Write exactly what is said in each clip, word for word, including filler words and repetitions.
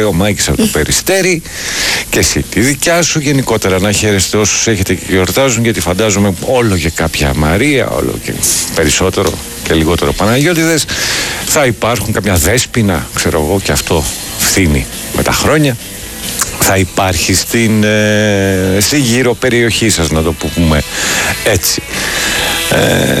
ο Μάκης από το Περιστέρι και εσύ τη δικιά σου. Γενικότερα να χαίρεστε όσους έχετε και γιορτάζουν, γιατί φαντάζομαι όλο και κάποια Μαρία, όλο και περισσότερο και λιγότερο Παναγιώτηδες. Θα υπάρχουν κάποια Δέσποινα, ξέρω εγώ, και αυτό φθήνει με τα χρόνια. Θα υπάρχει στην, ε, στη γύρω περιοχή σας, να το πούμε έτσι. Ε...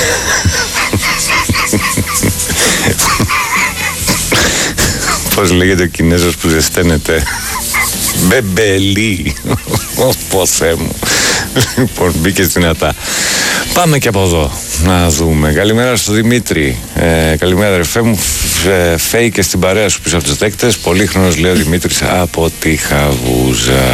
Πώς λέγεται ο Κινέζος που ζεσταίνεται? Μπεμπελί. Πω Θεέ μου. Λοιπόν, μπήκε δυνατά. Πάμε και από εδώ να δούμε. Καλημέρα στο Δημήτρη. ε, Καλημέρα ρε φέ μου. ε, Φέι και στην παρέα σου πίσω από τους δέκτες. Πολύχρονος, λέει ο Δημήτρης από τη Χαβούζα.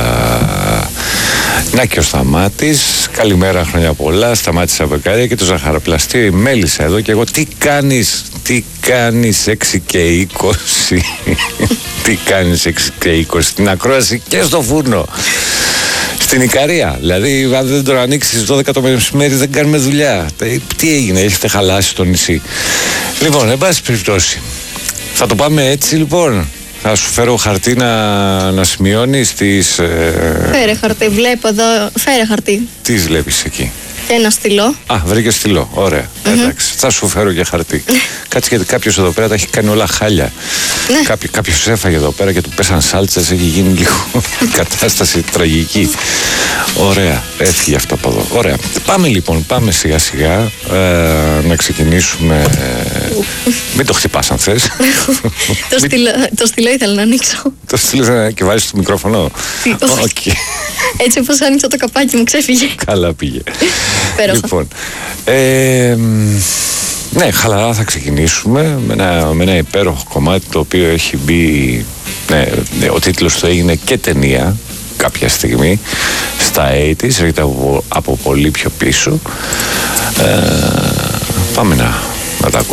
Να και ο Σταμάτης. Καλημέρα, χρόνια πολλά. Σταμάτης από Εκάρια και το ζαχαροπλαστείο η Μέλισσα εδώ. Και εγώ, τι κάνεις, τι κάνεις έξι και είκοσι. Τι κάνεις έξι και είκοσι στην ακρόαση και στο φούρνο. Στην Ικαρία. Δηλαδή, αν δεν τον ανοίξει στις δώδεκα το μεσημέρι, δεν κάνουμε δουλειά. Τι έγινε, έχετε χαλάσει το νησί? Λοιπόν, εν πάση περιπτώσει, θα το πάμε έτσι λοιπόν. Θα σου φέρω χαρτί να, να σημειώνεις τις... Ε... Φέρε χαρτί, βλέπω εδώ, φέρε χαρτί. Τι βλέπεις εκεί? Και ένα στυλό. Α, βρήκε στυλό, ωραία, mm-hmm. Εντάξει, θα σου φέρω και χαρτί. Κάτσε, γιατί κάποιος εδώ πέρα τα έχει κάνει όλα χάλια. Ναι. Κάποιο, κάποιος έφαγε εδώ πέρα και του πέσαν σάλτσες, έχει γίνει λίγο κατάσταση τραγική. Ωραία, έφυγε αυτό από εδώ. Ωραία, πάμε λοιπόν, πάμε σιγά σιγά ε, να ξεκινήσουμε. Μην το χτυπάς αν θες. το, στυλό, το στυλό ήθελα να ανοίξω. Το στυλό και βάζεις το μικρόφωνο. Okay. Έτσι όπως άνοιξα το καπάκι μου ξέφυγε. Καλά πήγε. Πέροχα. Λοιπόν, ε, ναι, χαλαρά θα ξεκινήσουμε με ένα, με ένα υπέροχο κομμάτι το οποίο έχει μπει, ναι, ο τίτλος του έγινε και ταινία κάποια στιγμή στα ογδόντα, έρχεται από, από πολύ πιο πίσω. Ε, πάμε να, να τα ακούσουμε.